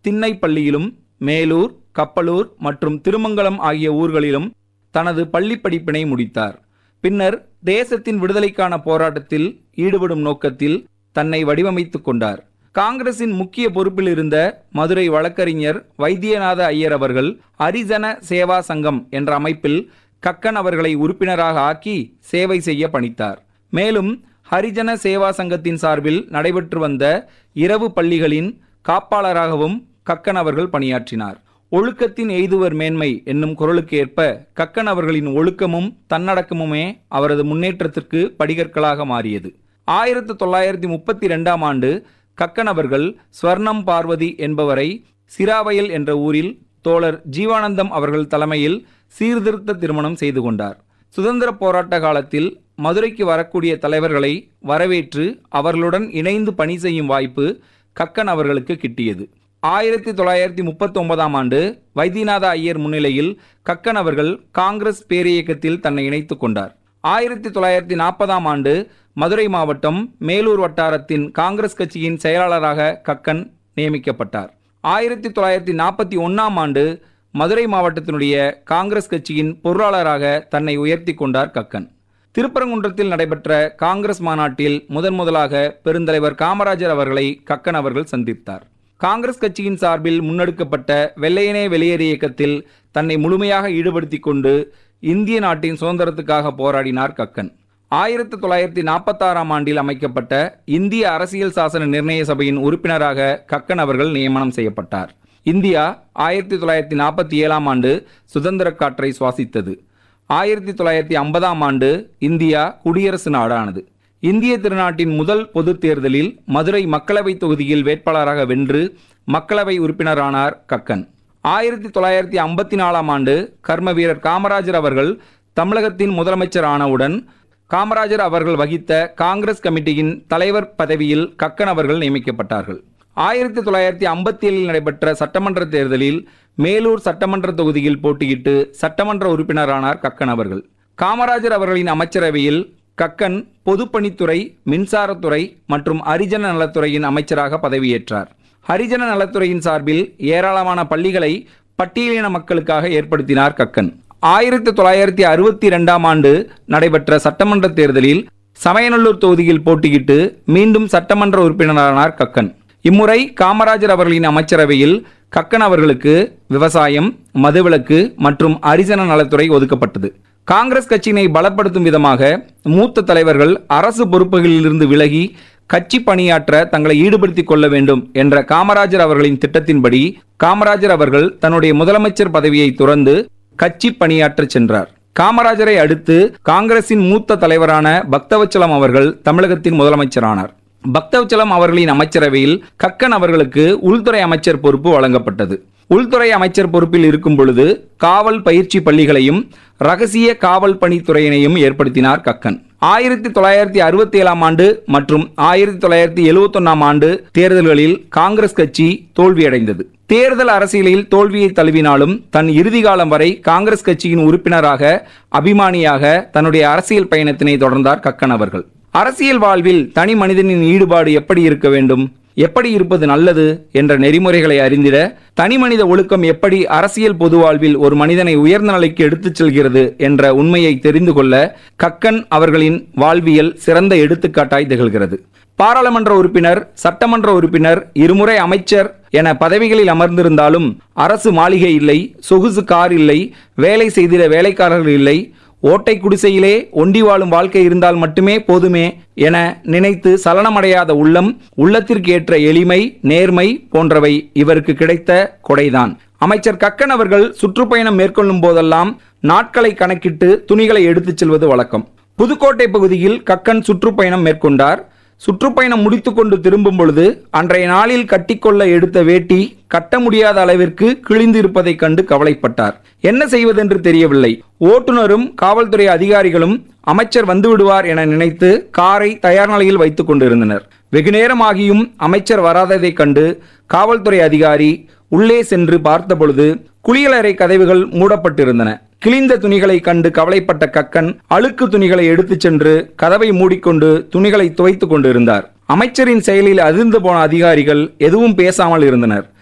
திண்ணைப்பள்ளியிலும், மேலூர், கப்பலூர் மற்றும் திருமங்கலம் ஆகிய ஊர்களிலும் தனது பள்ளி படிப்பினை முடித்தார். பின்னர் தேசத்தின் விடுதலைக்கான போராட்டத்தில் ஈடுபடும் நோக்கத்தில் தன்னை வடிவமைத்துக் கொண்டார். காங்கிரசின் முக்கிய பொறுப்பில் இருந்த மதுரை வழக்கறிஞர் வைத்தியநாத ஐயர் அவர்கள் ஹரிஜன சேவா சங்கம் என்ற அமைப்பில் கக்கன் அவர்களை உறுப்பினராக ஆக்கி சேவை செய்ய பணித்தார். மேலும் ஹரிஜன சேவா சங்கத்தின் சார்பில் நடைபெற்று வந்த இரவு பள்ளிகளின் காப்பாளராகவும் கக்கன் அவர்கள் பணியாற்றினார். ஒழுக்கத்தின் எய்துவர் மேன்மை என்னும் குரலுக்கு ஏற்ப கக்கன் அவர்களின் ஒழுக்கமும் தன்னடக்கமுமே அவரது முன்னேற்றத்திற்கு படிகற்களாக மாறியது. 1932ஆம் ஆண்டு கக்கன் அவர்கள் ஸ்வர்ணம் பார்வதி என்பவரை சிராவயல் என்ற ஊரில் தோழர் ஜீவானந்தம் அவர்கள் தலைமையில் சீர்திருத்த திருமணம் செய்து கொண்டார். சுதந்திர போராட்ட காலத்தில் மதுரைக்கு வரக்கூடிய தலைவர்களை வரவேற்று அவர்களுடன் இணைந்து பணி செய்யும் வாய்ப்பு கக்கன் அவர்களுக்கு கிட்டியது. 1939ஆம் ஆண்டு வைத்தியநாத ஐயர் முன்னிலையில் கக்கன் அவர்கள் காங்கிரஸ் பேரியக்கத்தில் தன்னை இணைத்துக் கொண்டார். 1940ஆம் ஆண்டு மதுரை மாவட்டம் மேலூர் வட்டாரத்தின் காங்கிரஸ் கட்சியின் செயலாளராக கக்கன் நியமிக்கப்பட்டார். 1941ஆம் ஆண்டு மதுரை மாவட்டத்தினுடைய காங்கிரஸ் கட்சியின் பொருளாளராக தன்னை உயர்த்தி கொண்டார் கக்கன். திருப்பரங்குன்றத்தில் நடைபெற்ற காங்கிரஸ் மாநாட்டில் முதலாக பெருந்தலைவர் காமராஜர் அவர்களை கக்கன் அவர்கள் சந்தித்தார். காங்கிரஸ் கட்சியின் சார்பில் முன்னெடுக்கப்பட்ட வெள்ளையனே வெளியேறு இயக்கத்தில் தன்னை முழுமையாக ஈடுபடுத்திக் கொண்டு இந்திய நாட்டின் சுதந்திரத்துக்காக போராடினார் கக்கன். 1946ஆம் ஆண்டில் அமைக்கப்பட்ட இந்திய அரசியல் சாசன நிர்ணய சபையின் உறுப்பினராக கக்கன் அவர்கள் நியமனம் செய்யப்பட்டார். இந்தியா 1947ஆம் ஆண்டு சுதந்திர காற்றை சுவாசித்தது. 1950ஆம் ஆண்டு இந்தியா குடியரசு நாடானது. இந்திய திருநாட்டின் முதல் பொது தேர்தலில் மதுரை மக்களவை தொகுதியில் வேட்பாளராக வென்று மக்களவை உறுப்பினரானார் கக்கன். 1954ஆம் ஆண்டு கர்ம வீரர் காமராஜர் அவர்கள் தமிழகத்தின் முதலமைச்சர் ஆனவுடன் காமராஜர் அவர்கள் வகித்த காங்கிரஸ் கமிட்டியின் தலைவர் பதவியில் கக்கன் அவர்கள் நியமிக்கப்பட்டார்கள். 1957இல் நடைபெற்ற சட்டமன்ற தேர்தலில் மேலூர் சட்டமன்ற தொகுதியில் போட்டியிட்டு சட்டமன்ற உறுப்பினரானார் கக்கன் அவர்கள். காமராஜர் அவர்களின் அமைச்சரவையில் கக்கன் பொதுப்பணித்துறை, மின்சாரத்துறை மற்றும் ஹரிஜன நலத்துறையின் அமைச்சராக பதவியேற்றார். ஹரிஜன நலத்துறையின் சார்பில் ஏராளமான பள்ளிகளை பட்டியலின மக்களுக்காக ஏற்படுத்தினார் கக்கன். 1962ஆம் ஆண்டு நடைபெற்ற சட்டமன்ற தேர்தலில் சமயநல்லூர் தொகுதியில் போட்டியிட்டு மீண்டும் சட்டமன்ற உறுப்பினரானார் கக்கன். இம்முறை காமராஜர் அவர்களின் அமைச்சரவையில் கக்கன் அவர்களுக்கு விவசாயம், மதுவிலக்கு மற்றும் ஹரிஜன நலத்துறை ஒதுக்கப்பட்டது. காங்கிரஸ் கட்சியினை பலப்படுத்தும் விதமாக மூத்த தலைவர்கள் அரசு பொறுப்புகளிலிருந்து விலகி கட்சி பணியாற்ற தங்களை ஈடுபடுத்திக் கொள்ள வேண்டும் என்ற காமராஜர் அவர்களின் திட்டத்தின்படி காமராஜர் அவர்கள் தன்னுடைய முதலமைச்சர் பதவியை துறந்து கட்சி பணியாற்ற சென்றார். காமராஜரை அடுத்து காங்கிரசின் மூத்த தலைவரான பக்தவச்சலம் அவர்கள் தமிழகத்தின் முதலமைச்சரானார். பக்தவச்சலம் அவர்களின் அமைச்சரவையில் கக்கன் அவர்களுக்கு உள்துறை அமைச்சர் பொறுப்பு வழங்கப்பட்டது. உள்துறை அமைச்சர் பொறுப்பில் இருக்கும் பொழுது காவல் பயிற்சி பள்ளிகளையும் ரகசிய காவல் பணித்துறையினையும் ஏற்படுத்தினார் கக்கன். 1967ஆம் ஆண்டு மற்றும் 1971ஆம் ஆண்டு தேர்தல்களில் காங்கிரஸ் கட்சி தோல்வியடைந்தது. தேர்தல் அரசியலில் தோல்வியை தழுவினாலும் தன் இறுதி காலம் வரை காங்கிரஸ் கட்சியின் உறுப்பினராக, அபிமானியாக தன்னுடைய அரசியல் பயணத்தினை தொடர்ந்தார் கக்கன் அவர்கள். அரசியல் வாழ்வில் தனி மனிதனின் ஈடுபாடு எப்படி இருக்க வேண்டும், எப்படி இருப்பது நல்லது என்ற நெறிமுறைகளை அறிந்திட, தனி மனித ஒழுக்கம் எப்படி அரசியல் பொது வாழ்வில் ஒரு மனிதனை உயர்ந்த நிலைக்கு எடுத்துச் செல்கிறது என்ற உண்மையை தெரிந்து கொள்ள கக்கன் அவர்களின் வாழ்வியல் சிறந்த எடுத்துக்காட்டாய் திகழ்கிறது. பாராளுமன்ற உறுப்பினர், சட்டமன்ற உறுப்பினர், இருமுறை அமைச்சர் என பதவிகளில் அமர்ந்திருந்தாலும் அரசு மாளிகை இல்லை, சொகுசு கார் இல்லை, வேலை செய்திட வேலைக்காரர்கள் இல்லை, ஓட்டை குடிசையிலே ஒண்டி வாழும் வாழ்க்கை இருந்தால் மட்டுமே போதுமே என நினைத்து சலனமடையாத உள்ளம், உள்ளத்திற்கு ஏற்ற எளிமை, நேர்மை போன்றவை இவருக்கு கிடைத்த கொடைதான். அமைச்சர் கக்கன் அவர்கள் சுற்றுப்பயணம் மேற்கொள்ளும் போதெல்லாம் நாட்களை கணக்கிட்டு துணிகளை எடுத்துச் செல்வது வழக்கம். புதுக்கோட்டை பகுதியில் கக்கன் சுற்றுப்பயணம் மேற்கொண்டார். சுற்றுப்பயணம் முடித்துக்கொண்டு திரும்பும் பொழுது அன்றைய நாளில் கட்டிக்கொள்ள எடுத்த வேட்டி கட்ட முடியாத அளவிற்கு கிழிந்து இருப்பதை கண்டு கவலைப்பட்டார். என்ன செய்வதென்று தெரியவில்லை. ஓட்டுநரும் காவல்துறை அதிகாரிகளும் அமைச்சர் வந்து விடுவார் என நினைத்து காரை தயார் நிலையில் வைத்துக் கொண்டிருந்தனர். வெகுநேரமாகியும் அமைச்சர் வராததை கண்டு காவல்துறை அதிகாரி உள்ளே சென்று பார்த்தபொழுது குளியலறை கதவுகள் மூடப்பட்டிருந்தன. கிழிந்த துணிகளை கண்டு கவலைப்பட்ட கக்கன் அழுக்கு துணிகளை எடுத்துச் சென்று கதவை மூடிக்கொண்டு துணிகளை துவைத்துக் கொண்டிருந்தார். அமைச்சரின் செயலில் அதிர்ந்து போன அதிகாரிகள் எதுவும் பேசாமல் இருந்தனர்.